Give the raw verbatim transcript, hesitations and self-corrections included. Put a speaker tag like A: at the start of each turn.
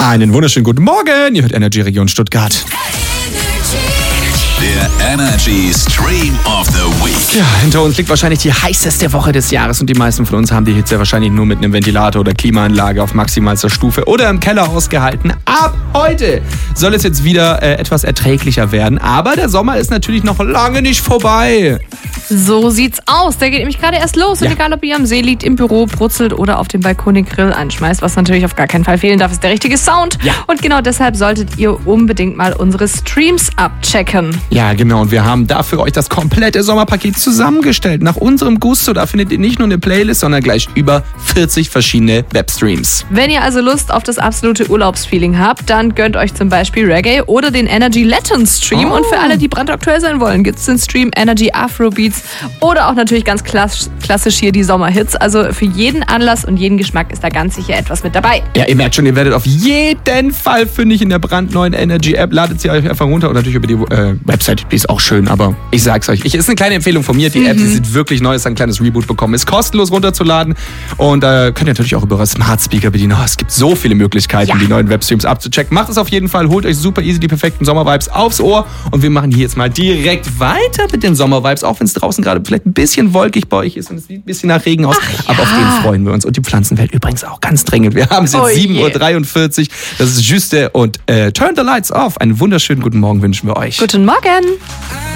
A: Einen wunderschönen guten Morgen. Ihr hört Energy Region Stuttgart.
B: Der Energy Stream of the Week.
A: Ja, hinter uns liegt wahrscheinlich die heißeste Woche des Jahres und die meisten von uns haben die Hitze wahrscheinlich nur mit einem Ventilator oder Klimaanlage auf maximalster Stufe oder im Keller ausgehalten. Ab heute soll es jetzt wieder äh, etwas erträglicher werden, aber der Sommer ist natürlich noch lange nicht vorbei.
C: So sieht's aus. Der geht nämlich gerade erst los. Und
A: Ja.
C: egal, ob ihr am See liegt, im Büro brutzelt oder auf dem Balkon den Grill anschmeißt, was natürlich auf gar keinen Fall fehlen darf, ist der richtige Sound.
A: Ja.
C: Und genau deshalb solltet ihr unbedingt mal unsere Streams abchecken.
A: Ja, genau. Und wir haben dafür euch das komplette Sommerpaket zusammengestellt. Nach unserem Gusto. Da findet ihr nicht nur eine Playlist, sondern gleich über vierzig verschiedene Webstreams.
C: Wenn ihr also Lust auf das absolute Urlaubsfeeling habt, dann gönnt euch zum Beispiel Reggae oder den Energy Latin Stream.
A: Oh.
C: Und für alle, die brandaktuell sein wollen, gibt's den Stream Energy Afrobeats oder auch natürlich ganz klass- klassisch hier die Sommerhits. Also für jeden Anlass und jeden Geschmack ist da ganz sicher etwas mit dabei.
A: Ja, ihr merkt schon, ihr werdet auf jeden Fall fündig in der brandneuen Energy App. Ladet sie euch einfach runter und natürlich über die äh, Website. Die ist auch schön, aber ich sag's euch. Ich, ist eine kleine Empfehlung von mir. Die App, die sieht wirklich neu, ist ein kleines Reboot bekommen. Ist kostenlos runterzuladen und äh, könnt ihr natürlich auch über eure Smart Speaker bedienen. Oh, es gibt so viele Möglichkeiten,
C: Ja.
A: die neuen Webstreams abzuchecken. Macht es auf jeden Fall. Holt euch super easy die perfekten Sommervibes aufs Ohr und wir machen hier jetzt mal direkt weiter mit den Sommervibes, auch wenn es draußen gerade vielleicht ein bisschen wolkig bei euch ist und es sieht ein bisschen nach Regen aus.
C: Ach,
A: aber
C: ja.
A: auf den freuen wir uns. Und die Pflanzenwelt übrigens auch ganz dringend. Wir haben es jetzt
C: Oh je.
A: sieben Uhr dreiundvierzig. Das ist Juste und äh, Turn the Lights Off. Einen wunderschönen guten Morgen wünschen wir euch.
C: Guten Morgen!